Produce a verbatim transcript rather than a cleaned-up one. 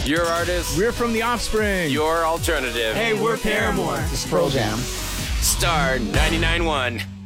Your artist. We're from The Offspring. Your alternative. Hey, we're Paramore. This is Pearl Jam. Star ninety-nine point one.